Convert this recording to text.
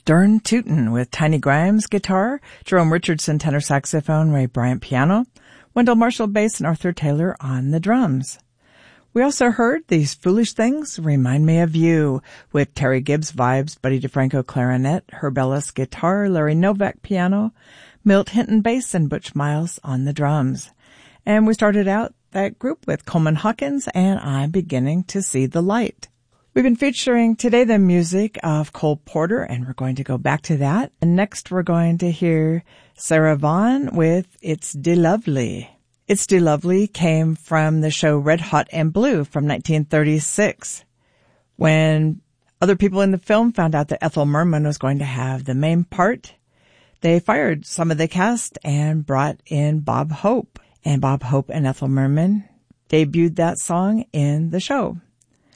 Dern Tootin' with Tiny Grimes guitar, Jerome Richardson tenor saxophone, Ray Bryant piano, Wendell Marshall bass, and Arthur Taylor on the drums. We also heard These Foolish Things Remind Me of You with Terry Gibbs vibes, Buddy DeFranco clarinet, Herb Ellis guitar, Larry Novak piano, Milt Hinton bass, and Butch Miles on the drums. And we started out that group with Coleman Hawkins and I'm Beginning to See the Light. We've been featuring today the music of Cole Porter, and we're going to go back to that. And next we're going to hear Sarah Vaughan with It's De Lovely. It's De Lovely came from the show Red Hot and Blue from 1936. When other people in the film found out that Ethel Merman was going to have the main part, they fired some of the cast and brought in Bob Hope. And Bob Hope and Ethel Merman debuted that song in the show.